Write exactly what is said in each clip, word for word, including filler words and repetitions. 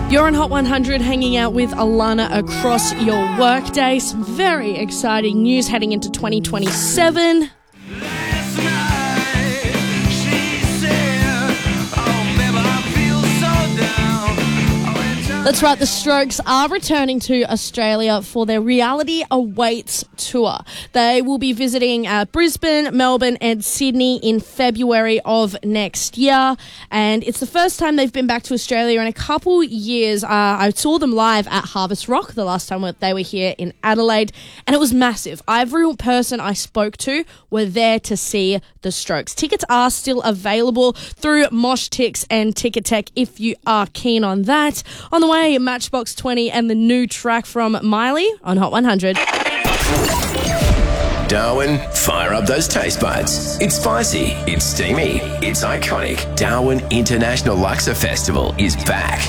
You're on Hot one hundred hanging out with Alana across your workday. Some very exciting news heading into twenty twenty-seven. That's right, the Strokes are returning to Australia for their Reality Awaits tour. They will be visiting uh, Brisbane, Melbourne and Sydney in February of next year. And it's the first time they've been back to Australia in a couple years. Uh, I saw them live at Harvest Rock the last time they were here in Adelaide, and it was massive. Every person I spoke to were there to see the Strokes. Tickets are still available through Mosh Tix and Ticketek if you are keen on that. On the way, Matchbox twenty and the new track from Miley on Hot one hundred. Darwin, fire up those taste buds. It's spicy, it's steamy, it's iconic. Darwin International Luxor Festival is back.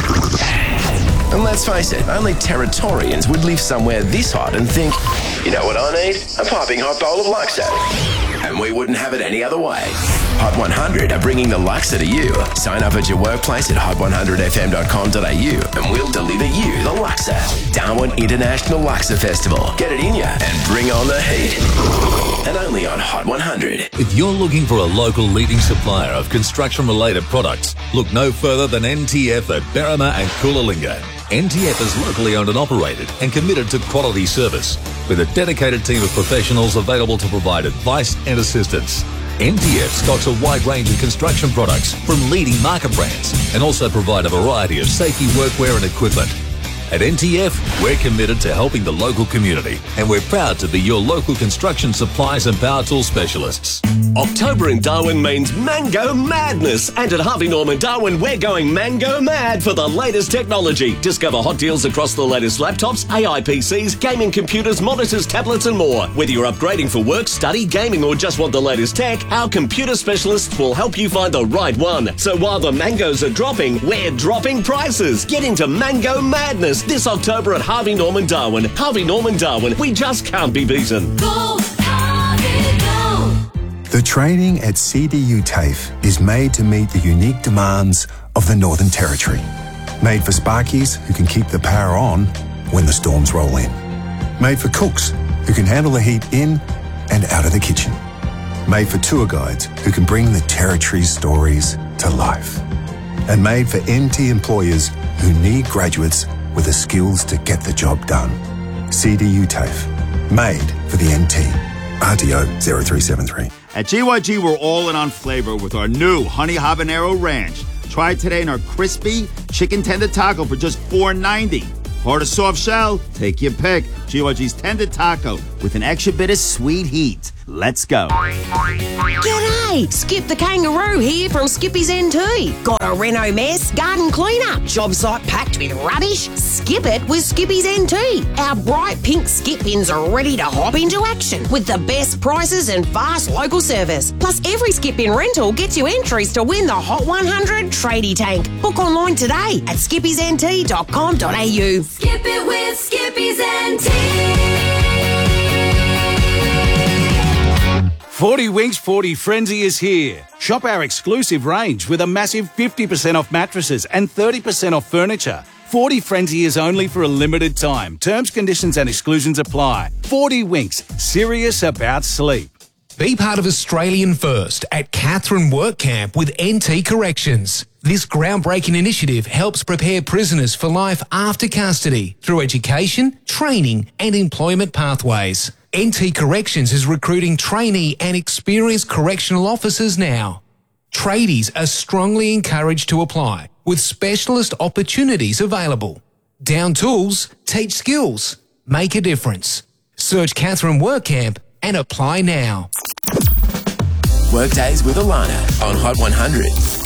And let's face it, only Territorians would live somewhere this hot and think, you know what I need? A piping hot bowl of Luxor. And we wouldn't have it any other way. Hot one hundred are bringing the Luxor to you. Sign up at your workplace at hot one hundred f m dot com dot a u and we'll deliver you the Luxor. Darwin International Luxor Festival. Get it in ya and bring on the heat. And only on Hot one hundred. If you're looking for a local leading supplier of construction-related products, look no further than N T F at Berrima and Coolangatta. N T F is locally owned and operated and committed to quality service, with a dedicated team of professionals available to provide advice and assistance. N T F stocks a wide range of construction products from leading market brands and also provide a variety of safety workwear and equipment. At N T F, we're committed to helping the local community, and we're proud to be your local construction supplies and power tool specialists. October in Darwin means Mango Madness, and at Harvey Norman Darwin, we're going Mango Mad for the latest technology. Discover hot deals across the latest laptops, A I P Cs, gaming computers, monitors, tablets and more. Whether you're upgrading for work, study, gaming or just want the latest tech, our computer specialists will help you find the right one. So while the mangoes are dropping, we're dropping prices. Get into Mango Madness this October at Harvey Norman Darwin. Harvey Norman Darwin, we just can't be beaten. Go, Harvey, go! The training at C D U TAFE is made to meet the unique demands of the Northern Territory. Made for Sparkies who can keep the power on when the storms roll in. Made for cooks who can handle the heat in and out of the kitchen. Made for tour guides who can bring the Territory's stories to life. And made for N T employers who need graduates with the skills to get the job done. C D U TAFE, made for the N T. R T O zero three seven three. At G Y G, we're all in on flavor with our new Honey Habanero Ranch. Try it today in our crispy chicken tender taco for just four ninety. Hard or soft shell, take your pick. G Y G's tender taco with an extra bit of sweet heat. Let's go. G'day! Skip the Kangaroo here from Skippy's N T. Got a reno mess? Garden cleanup? Job site packed with rubbish? Skip it with Skippy's N T. Our bright pink skip bins are ready to hop into action with the best prices and fast local service. Plus, every skip bin rental gets you entries to win the Hot one hundred Tradie Tank. Book online today at skippys n t dot com dot a u. Skip it with Skippy's N T. forty Winks forty Frenzy is here. Shop our exclusive range with a massive fifty percent off mattresses and thirty percent off furniture. forty Frenzy is only for a limited time. Terms, conditions and exclusions apply. forty Winks, serious about sleep. Be part of Australian First at Katherine Work Camp with N T Corrections. This groundbreaking initiative helps prepare prisoners for life after custody through education, training and employment pathways. N T Corrections is recruiting trainee and experienced correctional officers now. Tradies are strongly encouraged to apply, with specialist opportunities available. Down tools, teach skills, make a difference. Search Katherine Work Camp and apply now. Workdays with Alana on Hot one hundred.